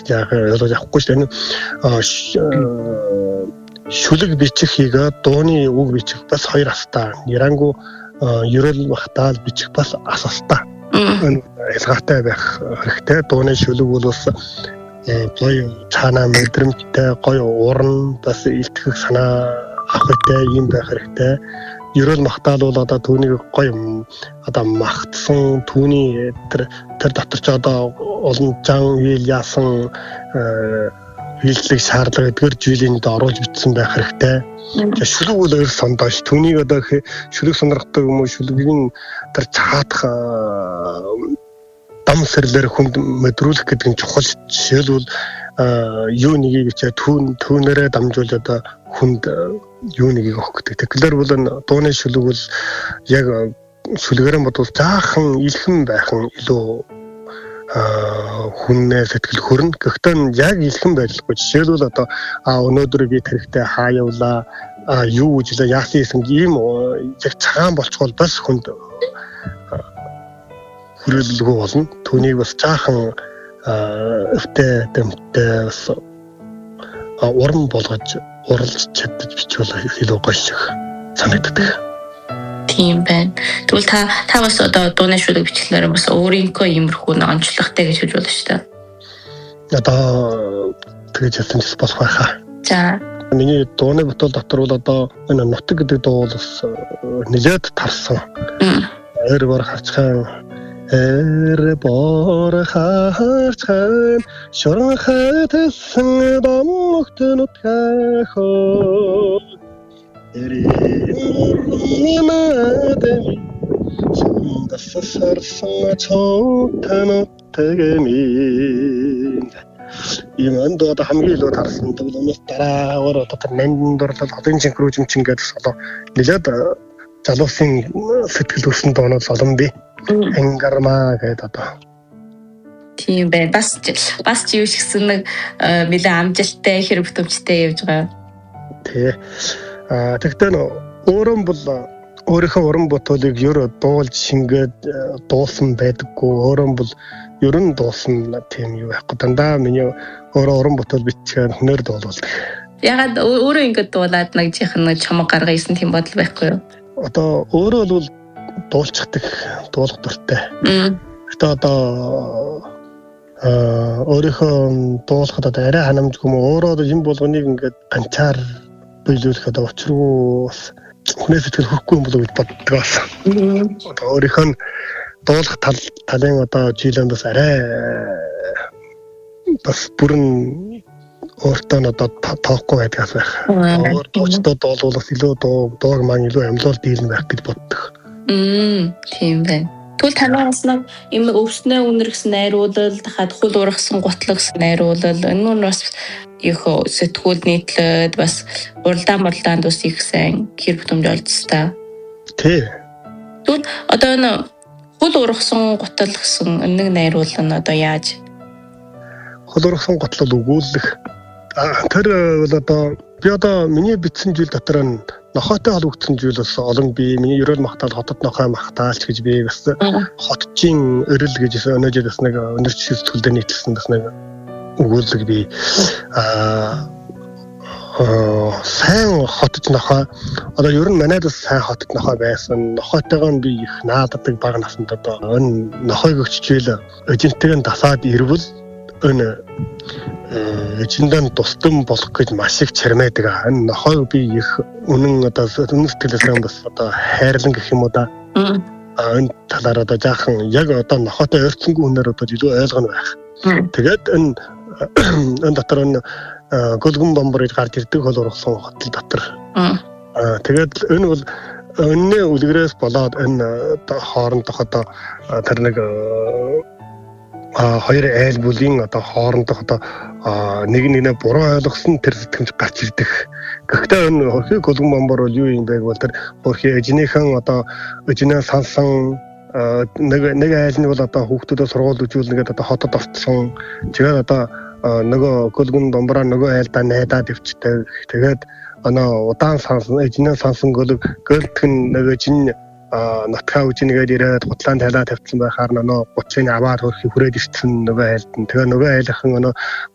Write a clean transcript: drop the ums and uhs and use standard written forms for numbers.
явахгүй шүү дээ. Шүлэг бичих хийгээд дууны үг бичих бас хоёр астай. Ярангу ерөөл махтаал бичих бас астай. Ялгаатай байх хэрэгтэй. Дууны шүлэг бол бас гоё цаанаа мэдрэмжтэй, гоё уран, бас илтгэх санаа авахтай юм байх хэрэгтэй. Ерөөл махтаал бол одоо түүнийг гоё одоо махтсан түүний тэр дотор ч одоо олон зан үйл яасан хилдэг шаардлага эдгээр зүйлийг оруулж бичсэн байх хэрэгтэй. Шүлэг бол өөр сондоош. Түүнийг одоо шүлэг сонирхдаг юм уу? Шүлгийн тэр цаадах дам сэрлэр хүнд мэдрүүлэх гэдэг нь чухал. Жишээлбэл юу нэгийг бичээ түүнээрээ дамжуул одоо хүнд юу нэгийг өгөх гэдэг. Тэгэхээр бол дууны шүлэг бол яг шүлгээрээ бодвол жаахан илхэн байхан илүү хүннээ сэтгэл хөрнө. Гэхдээ яг илхэн байлгүй. Жишээлбэл одоо өнөөдөр би тэрэгтэй хаа явлаа, юу үжилээ, яасан юм ийм яг цагаан болчихвол бас хүнд хүрээлэлгүй болно. Түүнийг бас жаахан өвтэй дэмтэй бас уран болгож уралж чадчих бичвэл илүү гоё шиг санагддаг. Тийм байна. Тэгвэл та бас одоо дууны шүлэг бичлэлээр бас өөрийнхөө иймэрхүү онцлогтой гэж хэлж болно шүү дээ. Одоо тэгэж хэлсэн ч болох байхаа. За. Миний дууны бодол дотор бол одоо энэ нутаг гэдэг дуу бол бас нэлээд тарсан. Эр бор харцхан шорон хатсан домогт нутгахоо Имэн доо хамгийн илүү тарсан дуунаас дараагаар одоо нандин дурлал хотын синхрожимч ингээд одоо нэлээд залуусын сэтгэл хөдлөн доонод олон бий. Ангармаа гэдэг одоо. Тийм байна. Бас юу шигсэн нэг нэлээд амжилттай хэрэг бүтэмжтэй явж байгаа. Тий. Тэгтээ өөрийнхөө уран бүтээлийг ер дуулж шингээд дуусан байдаггүй. Өөрөө бол ер нь дуусан тийм юу байхгүй. Дандаа миний өөрөө уран бүтээл бичгээд хүнээр дуулдаг. Ягаад өөрөө ингэж дуулаад нэг жихэн чамаг гаргасан тийм бодол байхгүй юу? Одоо өөрөө бол дуулцдаг, дуулах дуртай. Гэтэ одоо өөрийнхөө дуулахад одоо арай ханамжгүй юм өөрөө юм болгоныг ингээд ганцаар биелүүлэх одоо учиргүй бас хүний сэтгэл хөхгүй юм болов гэж боддог байсан. Одоо өөрийнхөө дуулах талын одоо жилэн бас арай бас бүрэн өөртөө одоо тоохгүй байдгаас байх. Өөр дуучдад дуулуулах илүү дууг маань илүү амьлуул дийлэн байх гэж боддог. Тийм байна. Тэгвэл танаас нэг юм өвснөө үнэрхсэн найруулал, дахиад хул ургасан гутлагсан найруулал, энэ нь бас их сэтгүүл нийтлээд бас уралдаанд бас их сайн хэр бүтэмж олдстой. Тий. Тэгвэл одоо энэ хул ургасан гутлагсан нэг найруулал нь одоо яаж? Хул ургасан гутлал өгүүлэх. Тэр бол одоо би одоо миний бичсэн зүйл дотор нь нохойтой холбогдсон зүйл бас олон би миний ерөөл махтаал хотод нохой махтаалч гэж би бас хотчийн өрөл гэж өнөөдөр бас нэг өнөрчил сэтгүүлдээ нийтлсэн бас нэг өгүүлэг би сайн хотод нохой одоо ер нь манайд бас сайн хотод нохой байсан. Нохойтойгоо би их нааддаг бага наснд одоо энэ нохойг өччихвэл эжэнтэйг дасаад ирвэл энэ эжэндээ тусдан болох гэж маш их чармайдаг. Энэ нохойг би их үнэн одоо үнэн сэтгэлээсээ бас одоо хайрлан гэх юм уу да. Энэ талаар одоо жаахан яг одоо нохойтой ойрцонгүй хүнээр одоо илүү ойлгоно байх. Тэгээд энэ дотор энэ гөлгөн бомборыг гарч ирдэг хол ургасан хотол дотор. Тэгээд энэ бол өнөө үлгэрээс болоод энэ хоорондох одоо тэр нэг хоёр айл бүлийн одоо хоорондох одоо нэг буруу ойлгосон тэр сэтгэмж гарч ирдэг. Гэхдээ энэ хөрхий гөлгөн бомбор бол юу юм бэ гэвэл тэр хөрхий эжнийхэн одоо эжнээ сансан нэг айл нь бол одоо хүүхдүүдээ сургууль үзүүлнэгээд одоо хотод орцсон. Тэгээд одоо нөгөө гөлгөн бомбороо нөгөө айлдаа найдаад өвчтэй. Тэгээд удаан сансан эжнээ сансан гөлтгөн нөгөө жин нотхаа үжингээд ирээд гутлаан тайлаа тавьсан байхаар 30-ны аваад хөрхий хүрээд ирсэн нөгөө айлд нь. Тэгээ нөгөө айлынхан